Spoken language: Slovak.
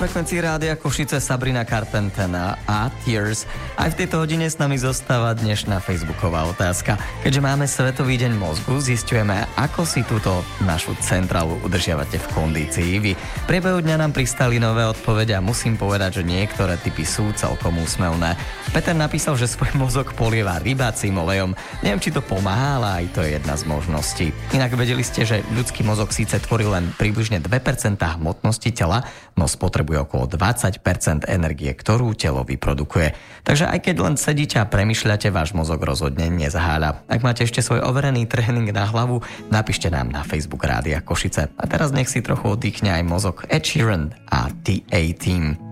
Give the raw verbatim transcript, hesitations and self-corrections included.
frekvencii Rádia Košice Sabrina Carpentana a Tears. Aj v tejto hodine s nami zostáva dnešná facebooková otázka. Keďže máme Svetový deň mozgu, zisťujeme, ako si túto našu centrálu udržiavate v kondícii vy. V priebehu dňa nám pristali nové odpovede a musím povedať, že niektoré typy sú celkom úsmevné. Peter napísal, že svoj mozog polieva rybácim olejom. Neviem, či to pomáha, ale aj to je jedna z možností. Inak vedeli ste, že ľudský mozog síce tvorí len približne dve percentá hmotnosti tela, no spotrebuje okolo dvadsať percent energie, ktorú telo vyprodukuje. Takže aj keď len sedíte a premýšľate, váš mozog rozhodne nezaháľa. Ak máte ešte svoj overený tréning na hlavu, napíšte nám na Facebook Rádia Košice. A teraz nech si trochu oddychne aj mozog Ed Sheeran a té á Team.